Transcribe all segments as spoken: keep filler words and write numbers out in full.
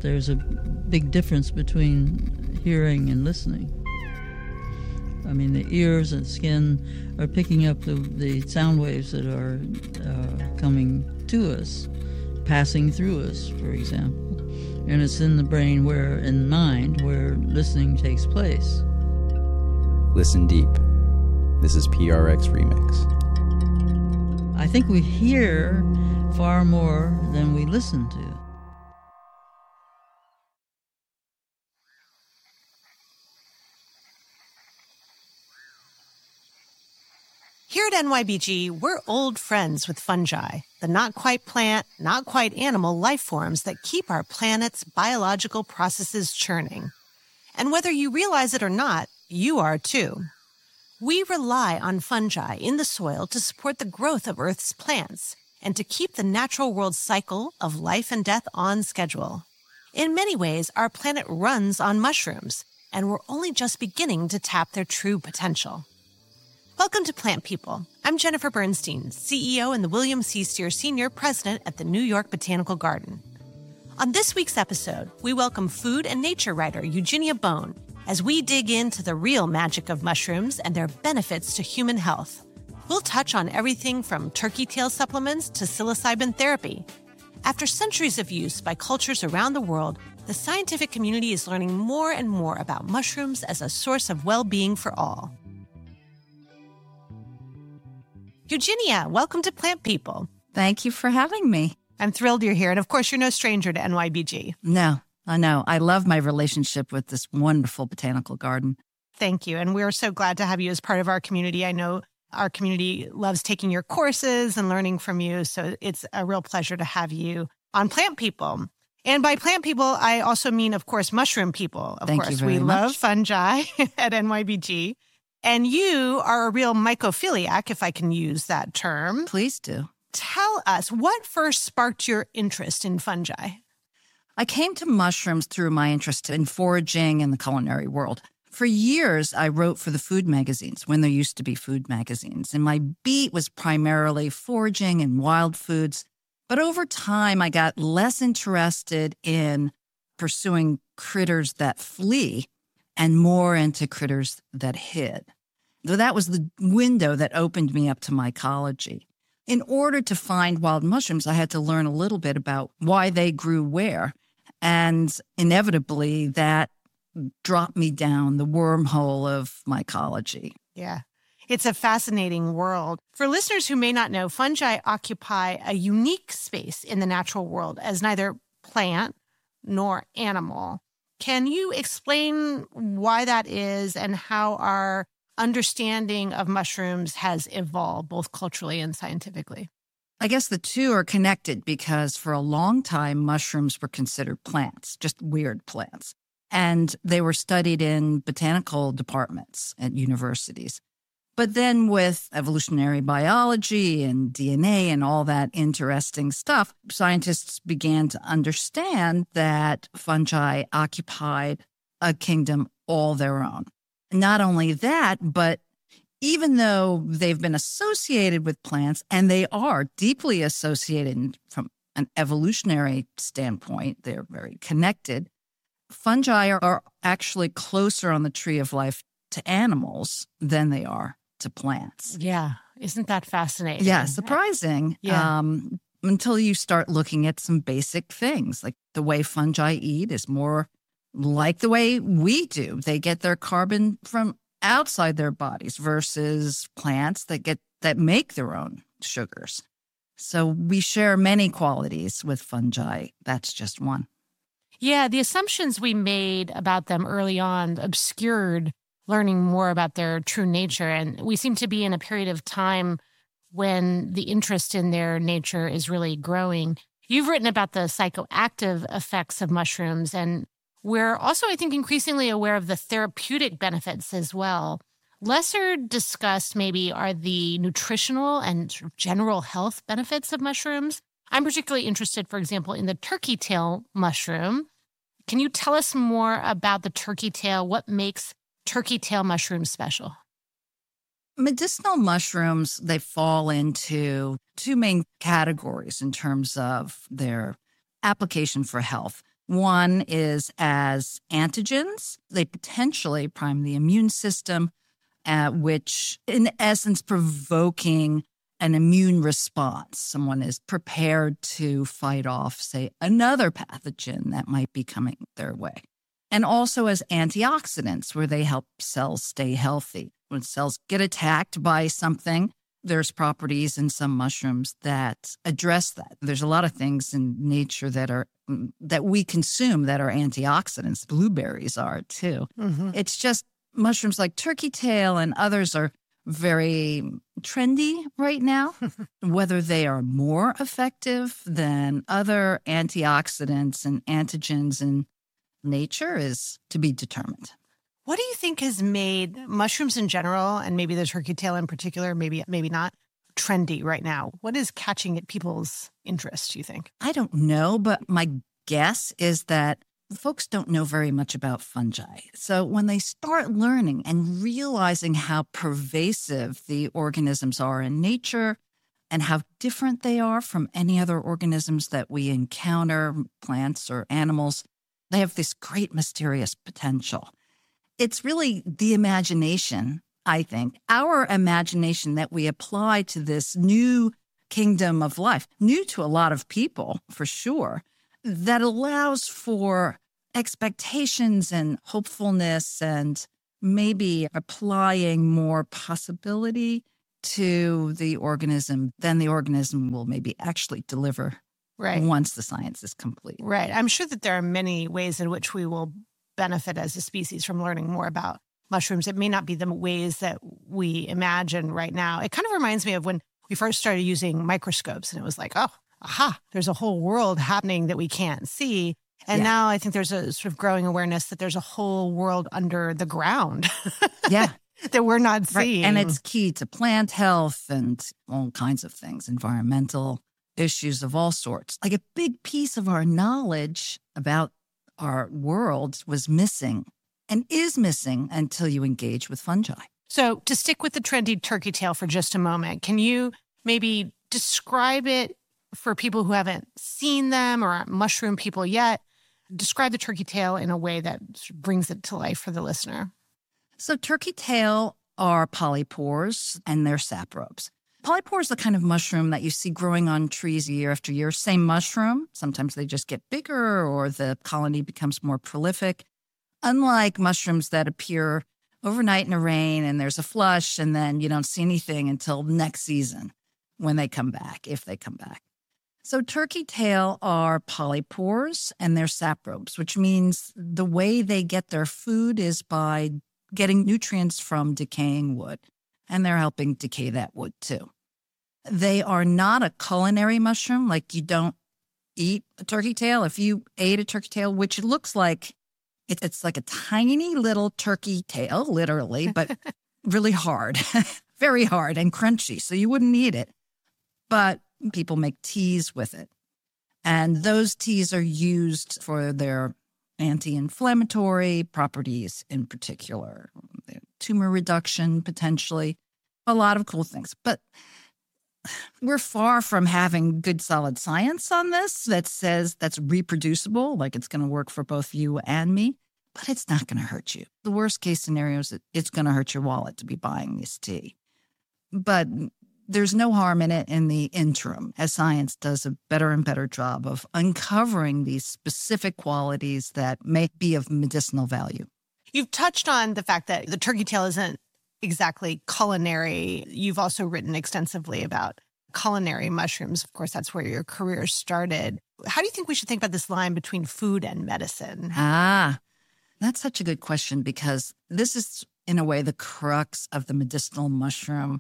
there's a big difference between hearing and listening. I mean, the ears and skin are picking up the, the sound waves that are uh, coming to us, passing through us, for example. And it's in the brain where, in mind, where listening takes place. Listen deep. This is P R X Remix. I think we hear far more than we listen to. Here at N Y B G, we're old friends with fungi, the not-quite-plant, not-quite-animal life forms that keep our planet's biological processes churning. And whether you realize it or not, you are too. We rely on fungi in the soil to support the growth of Earth's plants and to keep the natural world cycle of life and death on schedule. In many ways, our planet runs on mushrooms, and we're only just beginning to tap their true potential. Welcome to Plant People. I'm Jennifer Bernstein, C E O and the William C. Steer Senior President at the New York Botanical Garden. On this week's episode, we welcome food and nature writer Eugenia Bone as we dig into the real magic of mushrooms and their benefits to human health. We'll touch on everything from turkey tail supplements to psilocybin therapy. After centuries of use by cultures around the world, the scientific community is learning more and more about mushrooms as a source of well-being for all. Eugenia, welcome to Plant People. Thank you for having me. I'm thrilled you're here. And of course, you're no stranger to N Y B G. No, I know. I love my relationship with this wonderful botanical garden. Thank you. And we're so glad to have you as part of our community. I know our community loves taking your courses and learning from you. So it's a real pleasure to have you on Plant People. And by plant people, I also mean, of course, mushroom people. Of Thank course, you very we much. love fungi at N Y B G. And you are a real mycophiliac, if I can use that term. Please do. Tell us, what first sparked your interest in fungi? I came to mushrooms through my interest in foraging and the culinary world. For years, I wrote for the food magazines when there used to be food magazines, and my beat was primarily foraging and wild foods. But over time, I got less interested in pursuing critters that flee and more into critters that hid. So that was the window that opened me up to mycology. In order to find wild mushrooms, I had to learn a little bit about why they grew where. And inevitably, that dropped me down the wormhole of mycology. Yeah. It's a fascinating world. For listeners who may not know, fungi occupy a unique space in the natural world as neither plant nor animal. Can you explain why that is and how our understanding of mushrooms has evolved, both culturally and scientifically? I guess the two are connected because for a long time, mushrooms were considered plants, just weird plants. And they were studied in botanical departments at universities. But then with evolutionary biology and D N A and all that interesting stuff, scientists began to understand that fungi occupied a kingdom all their own. Not only that, but even though they've been associated with plants, and they are deeply associated from an evolutionary standpoint, they're very connected, fungi are, are actually closer on the tree of life to animals than they are to plants. Yeah. Isn't that fascinating? Yeah, surprising. Yeah. Um, until you start looking at some basic things, like the way fungi eat is more like the way we do. They get their carbon from outside their bodies versus plants that get that make their own sugars. So we share many qualities with fungi. That's just one. Yeah, the assumptions we made about them early on obscured learning more about their true nature. And we seem to be in a period of time when the interest in their nature is really growing. You've written about the psychoactive effects of mushrooms, and we're also, I think, increasingly aware of the therapeutic benefits as well. Lesser discussed, maybe, are the nutritional and sort of general health benefits of mushrooms. I'm particularly interested, for example, in the turkey tail mushroom. Can you tell us more about the turkey tail? What makes turkey tail mushrooms special? Medicinal mushrooms, they fall into two main categories in terms of their application for health. One is as antigens. They potentially prime the immune system, uh, which in essence provoking an immune response. Someone is prepared to fight off, say, another pathogen that might be coming their way. And also as antioxidants, where they help cells stay healthy. When cells get attacked by something, there's properties in some mushrooms that address that. There's a lot of things in nature that are that we consume that are antioxidants. Blueberries are too. Mm-hmm. It's just mushrooms like turkey tail and others are very trendy right now. Whether they are more effective than other antioxidants and antigens in nature is to be determined. What do you think has made mushrooms in general, and maybe the turkey tail in particular, maybe maybe not, trendy right now? What is catching at people's interest, do you think? I don't know, but my guess is that folks don't know very much about fungi. So when they start learning and realizing how pervasive the organisms are in nature and how different they are from any other organisms that we encounter, plants or animals, they have this great mysterious potential. It's really the imagination, I think, our imagination that we apply to this new kingdom of life, new to a lot of people, for sure, that allows for expectations and hopefulness and maybe applying more possibility to the organism than the organism will maybe actually deliver right. once the science is complete. Right. I'm sure that there are many ways in which we will benefit as a species from learning more about mushrooms. It may not be the ways that we imagine right now. It kind of reminds me of when we first started using microscopes and it was like, oh, aha, there's a whole world happening that we can't see. And yeah. now I think there's a sort of growing awareness that there's a whole world under the ground. yeah. that we're not seeing. Right. And it's key to plant health and all kinds of things, environmental issues of all sorts. Like a big piece of our knowledge about our world was missing and is missing until you engage with fungi. So to stick with the trendy turkey tail for just a moment, can you maybe describe it for people who haven't seen them or aren't mushroom people yet? Describe the turkey tail in a way that brings it to life for the listener. So turkey tail are polypores and they're saprobes. Polypore is the kind of mushroom that you see growing on trees year after year. Same mushroom. Sometimes they just get bigger or the colony becomes more prolific. Unlike mushrooms that appear overnight in a rain and there's a flush and then you don't see anything until next season when they come back, if they come back. So turkey tail are polypores and they're saprobes, which means the way they get their food is by getting nutrients from decaying wood. And they're helping decay that wood too. They are not a culinary mushroom, like you don't eat a turkey tail. If you ate a turkey tail, which it looks like, it, it's like a tiny little turkey tail, literally, but really hard, very hard and crunchy. So you wouldn't eat it. But people make teas with it. And those teas are used for their anti-inflammatory properties in particular, tumor reduction potentially, a lot of cool things. But we're far from having good solid science on this that says that's reproducible, like it's going to work for both you and me, but it's not going to hurt you. The worst case scenario is that it's going to hurt your wallet to be buying this tea. But there's no harm in it in the interim, as science does a better and better job of uncovering these specific qualities that may be of medicinal value. You've touched on the fact that the turkey tail isn't exactly culinary. You've also written extensively about culinary mushrooms. Of course, that's where your career started. How do you think we should think about this line between food and medicine? Ah, that's such a good question because this is, in a way, the crux of the medicinal mushroom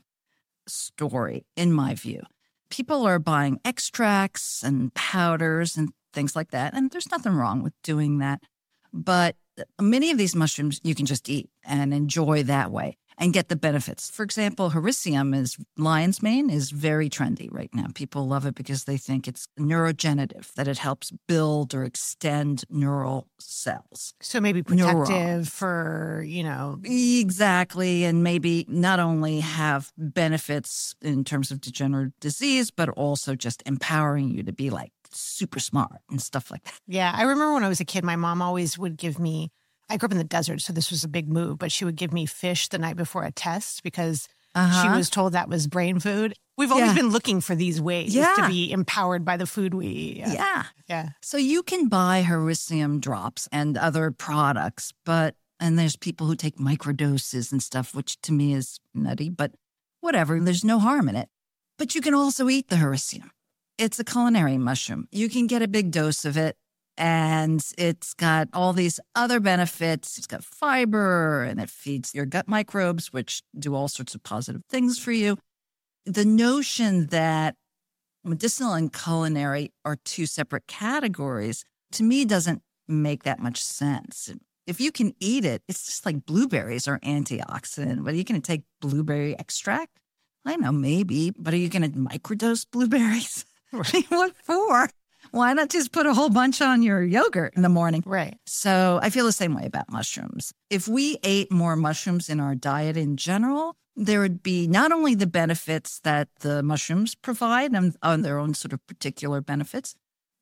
story, in my view. People are buying extracts and powders and things like that, and there's nothing wrong with doing that. But many of these mushrooms you can just eat and enjoy that way and get the benefits. For example, Hericium is lion's mane is very trendy right now. People love it because they think it's neurogenerative, that it helps build or extend neural cells. So maybe protective Neurons. for, you know. Exactly. And maybe not only have benefits in terms of degenerative disease, but also just empowering you to be like super smart and stuff like that. Yeah, I remember when I was a kid, my mom always would give me, I grew up in the desert, so this was a big move, but she would give me fish the night before a test because uh-huh. she was told that was brain food. We've always yeah. been looking for these ways yeah. to be empowered by the food we eat. Yeah. yeah. Yeah. So you can buy Hericium drops and other products, but, and there's people who take microdoses and stuff, which to me is nutty, but whatever. There's no harm in it. But you can also eat the Hericium. It's a culinary mushroom. You can get a big dose of it, and it's got all these other benefits. It's got fiber, and it feeds your gut microbes, which do all sorts of positive things for you. The notion that medicinal and culinary are two separate categories, to me, doesn't make that much sense. If you can eat it, it's just like blueberries are antioxidant. But are you going to take blueberry extract? I know, maybe. But are you going to microdose blueberries? What for? Why not just put a whole bunch on your yogurt in the morning? Right. So I feel the same way about mushrooms. If we ate more mushrooms in our diet in general, there would be not only the benefits that the mushrooms provide and on their own sort of particular benefits,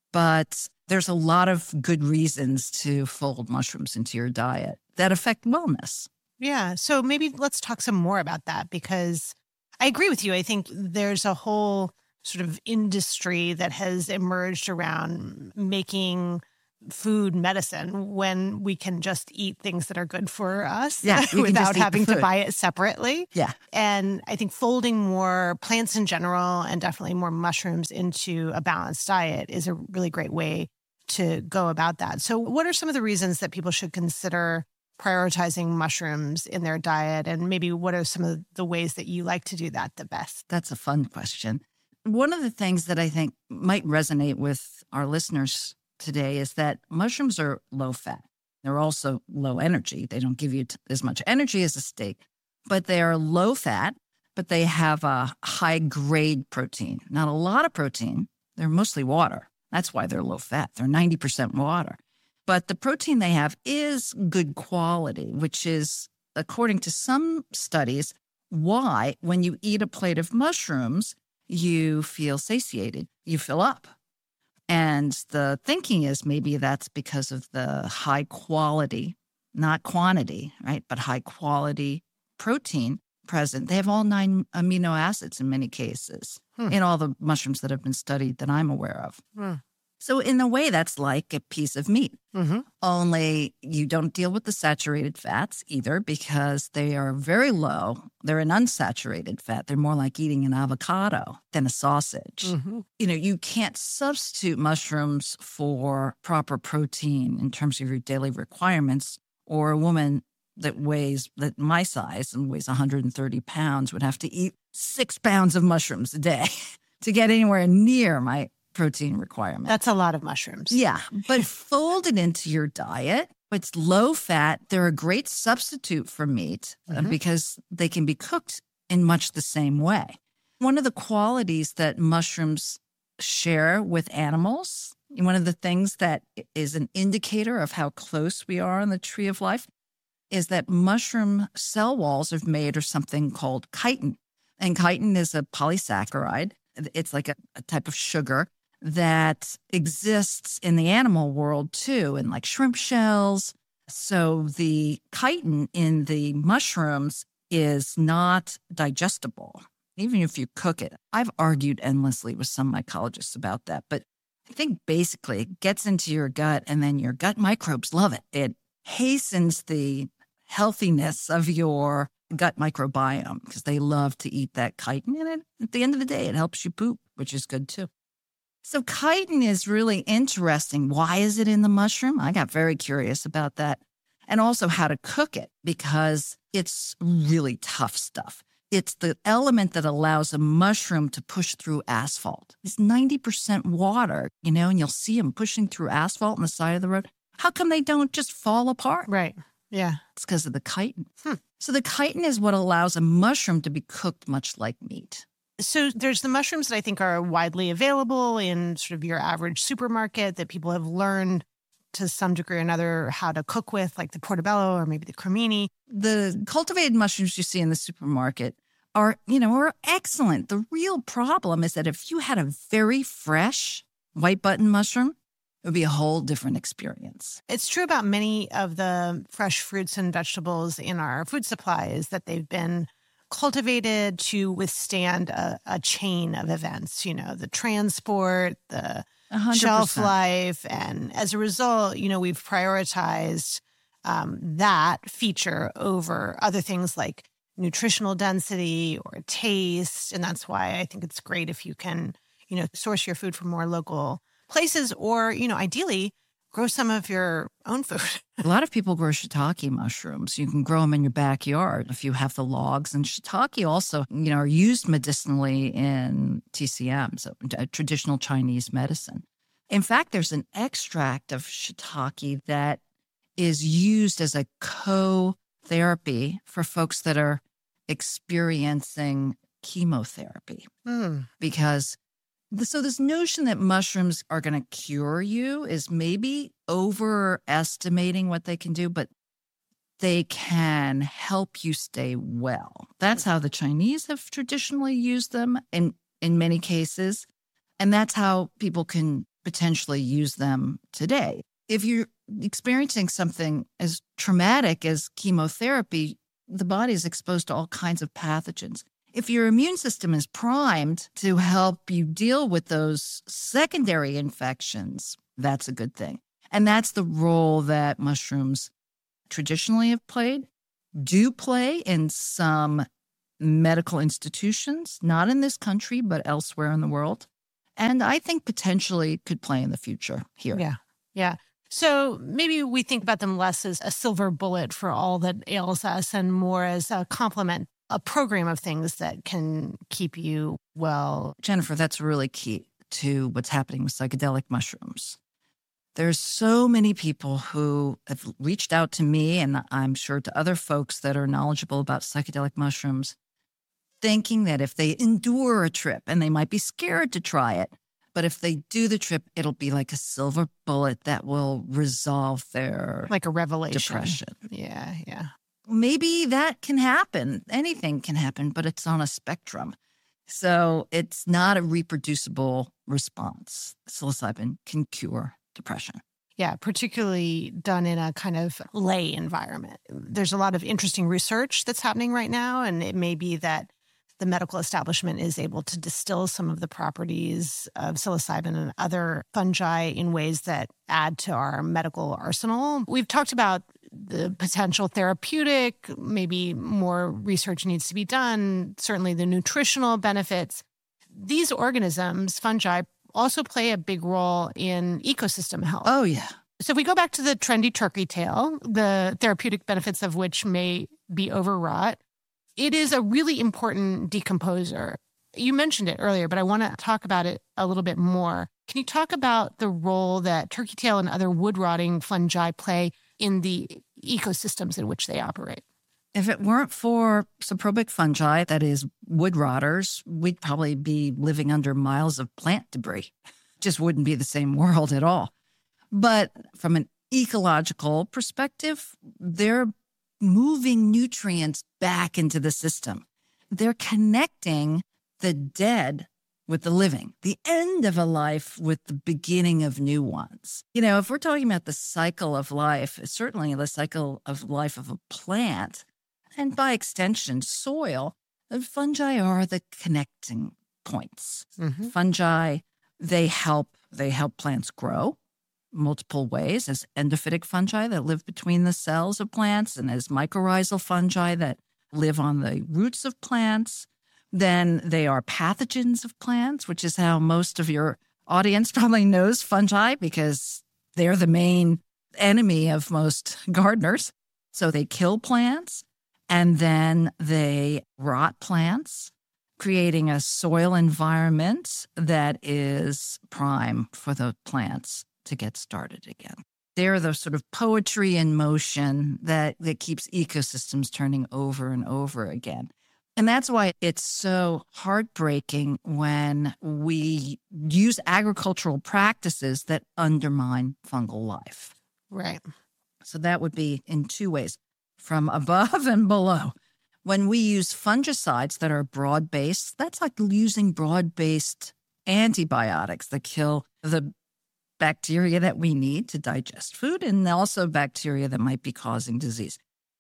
but there's a lot of good reasons to fold mushrooms into your diet that affect wellness. Yeah. So maybe let's talk some more about that, because I agree with you. I think there's a whole sort of industry that has emerged around making food medicine when we can just eat things that are good for us yeah, without having to buy it separately. Yeah. And I think folding more plants in general and definitely more mushrooms into a balanced diet is a really great way to go about that. So what are some of the reasons that people should consider prioritizing mushrooms in their diet? And maybe what are some of the ways that you like to do that the best? That's a fun question. One of the things that I think might resonate with our listeners today is that mushrooms are low fat. They're also low energy. They don't give you t- as much energy as a steak, but they are low fat, but they have a high grade protein. Not a lot of protein. They're mostly water. That's why they're low fat. They're ninety percent water. But the protein they have is good quality, which is, according to some studies, why when you eat a plate of mushrooms, you feel satiated, you fill up. And the thinking is maybe that's because of the high quality, not quantity, right, but high quality protein present. They have all nine amino acids in many cases hmm. in all the mushrooms that have been studied that I'm aware of. Hmm. So in a way, that's like a piece of meat. Mm-hmm. Only you don't deal with the saturated fats either because they are very low. They're an unsaturated fat. They're more like eating an avocado than a sausage. Mm-hmm. You know, you can't substitute mushrooms for proper protein in terms of your daily requirements, or a woman that weighs that my size and weighs one hundred thirty pounds would have to eat six pounds of mushrooms a day to get anywhere near my protein requirement. That's a lot of mushrooms. Yeah, but fold it into your diet. It's low fat. They're a great substitute for meat mm-hmm. uh, because they can be cooked in much the same way. One of the qualities that mushrooms share with animals, one of the things that is an indicator of how close we are on the tree of life, is that mushroom cell walls are made of something called chitin. And chitin is a polysaccharide. It's like a, a type of sugar that exists in the animal world too, in like shrimp shells. So the chitin in the mushrooms is not digestible, even if you cook it. I've argued endlessly with some mycologists about that, but I think basically it gets into your gut and then your gut microbes love it. It hastens the healthiness of your gut microbiome because they love to eat that chitin. And it, at the end of the day, it helps you poop, which is good too. So chitin is really interesting. Why is it in the mushroom? I got very curious about that. And also how to cook it, because it's really tough stuff. It's the element that allows a mushroom to push through asphalt. It's ninety percent water, you know, and you'll see them pushing through asphalt on the side of the road. How come they don't just fall apart? Right. Yeah. It's because of the chitin. Hmm. So the chitin is what allows a mushroom to be cooked much like meat. So there's the mushrooms that I think are widely available in sort of your average supermarket that people have learned to some degree or another how to cook with, like the portobello or maybe the cremini. The cultivated mushrooms you see in the supermarket are, you know, are excellent. The real problem is that if you had a very fresh white button mushroom, it would be a whole different experience. It's true about many of the fresh fruits and vegetables in our food supply is that they've been cultivated to withstand a, a chain of events, you know, the transport, the one hundred percent shelf life. And as a result, you know, we've prioritized um, that feature over other things like nutritional density or taste. And that's why I think it's great if you can, you know, source your food from more local places or, you know, ideally grow some of your own food. A lot of people grow shiitake mushrooms. You can grow them in your backyard if you have the logs. And shiitake also, you know, are used medicinally in T C M, so traditional Chinese medicine. In fact, there's an extract of shiitake that is used as a co-therapy for folks that are experiencing chemotherapy. Mm. Because so this notion that mushrooms are going to cure you is maybe overestimating what they can do, but they can help you stay well. That's how the Chinese have traditionally used them in, in many cases. And that's how people can potentially use them today. If you're experiencing something as traumatic as chemotherapy, the body is exposed to all kinds of pathogens. If your immune system is primed to help you deal with those secondary infections, that's a good thing. And that's the role that mushrooms traditionally have played, do play in some medical institutions, not in this country, but elsewhere in the world. And I think potentially could play in the future here. Yeah, yeah. So maybe we think about them less as a silver bullet for all that ails us and more as a complement, a program of things that can keep you well. Jennifer, that's really key to what's happening with psychedelic mushrooms. There's so many people who have reached out to me, and I'm sure to other folks that are knowledgeable about psychedelic mushrooms, thinking that if they endure a trip, and they might be scared to try it, but if they do the trip, it'll be like a silver bullet that will resolve their like a revelation. Depression. Yeah, yeah. Maybe that can happen. Anything can happen, but it's on a spectrum. So it's not a reproducible response. Psilocybin can cure depression. Yeah, particularly done in a kind of lay environment. There's a lot of interesting research that's happening right now, and it may be that the medical establishment is able to distill some of the properties of psilocybin and other fungi in ways that add to our medical arsenal. We've talked about the potential therapeutic, maybe more research needs to be done, certainly the nutritional benefits. These organisms, fungi, also play a big role in ecosystem health. Oh, yeah. So if we go back to the trendy turkey tail, the therapeutic benefits of which may be overwrought, it is a really important decomposer. You mentioned it earlier, but I want to talk about it a little bit more. Can you talk about the role that turkey tail and other wood-rotting fungi play in the ecosystems in which they operate? If it weren't for saprobic fungi, that is wood rotters, we'd probably be living under miles of plant debris. Just wouldn't be the same world at all. But from an ecological perspective, they're moving nutrients back into the system. They're connecting the dead with the living, the end of a life with the beginning of new ones. You know, if we're talking about the cycle of life, certainly the cycle of life of a plant, and by extension, soil, the fungi are the connecting points. Mm-hmm. Fungi, they help, they help plants grow multiple ways as endophytic fungi that live between the cells of plants and as mycorrhizal fungi that live on the roots of plants. Then they are pathogens of plants, which is how most of your audience probably knows fungi because they're the main enemy of most gardeners. So they kill plants and then they rot plants, creating a soil environment that is prime for the plants to get started again. They're the sort of poetry in motion that, that keeps ecosystems turning over and over again. And that's why it's so heartbreaking when we use agricultural practices that undermine fungal life. Right. So that would be in two ways, from above and below. When we use fungicides that are broad-based, that's like using broad-based antibiotics that kill the bacteria that we need to digest food and also bacteria that might be causing disease.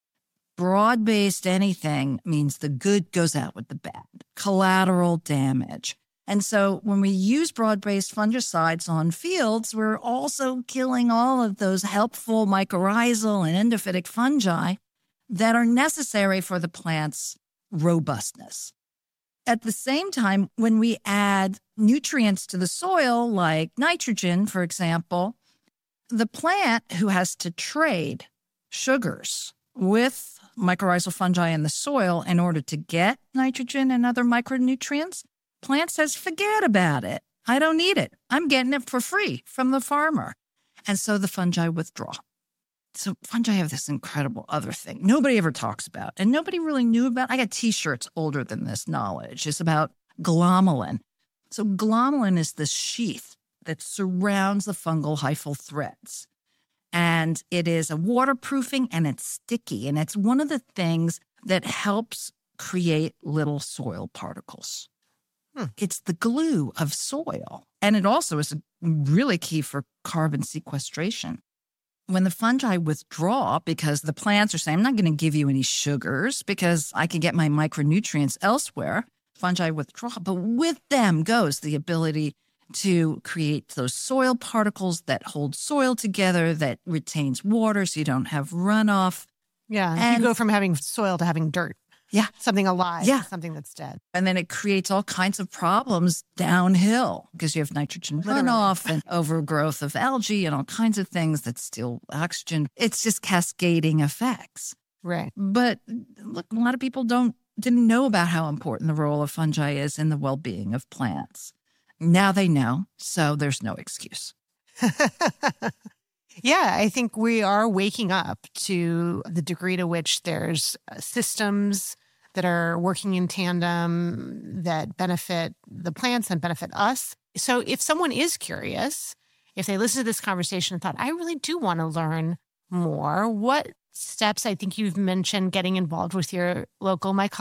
Broad-based anything means the good goes out with the bad, collateral damage. And so when we use broad-based fungicides on fields, we're also killing all of those helpful mycorrhizal and endophytic fungi that are necessary for the plant's robustness. At the same time, when we add nutrients to the soil, like nitrogen, for example, the plant who has to trade sugars with mycorrhizal fungi in the soil in order to get nitrogen and other micronutrients, plant says, forget about it. I don't need it. I'm getting it for free from the farmer. And so the fungi withdraw. So fungi have this incredible other thing nobody ever talks about and nobody really knew about. I got T-shirts older than this knowledge. It's about glomalin. So glomalin is the sheath that surrounds the fungal hyphal threads. And it is a waterproofing and it's sticky. And it's one of the things that helps create little soil particles. Hmm. It's the glue of soil. And it also is really key for carbon sequestration. When the fungi withdraw, because the plants are saying, I'm not going to give you any sugars because I can get my micronutrients elsewhere, fungi withdraw. But with them goes the ability to create those soil particles that hold soil together, that retains water so you don't have runoff. Yeah, and you go from having soil to having dirt. Yeah. Something alive, yeah. something that's dead. And then it creates all kinds of problems downhill because you have nitrogen Literally. runoff and overgrowth of algae and all kinds of things that steal oxygen. It's just cascading effects. Right. But look, a lot of people don't didn't know about how important the role of fungi is in the well-being of plants. Now they know, so there's no excuse. Yeah, I think we are waking up to the degree to which there's systems that are working in tandem that benefit the plants and benefit us. So if someone is curious, if they listen to this conversation and thought, I really do want to learn more, what steps, I think you've mentioned getting involved with your local mycology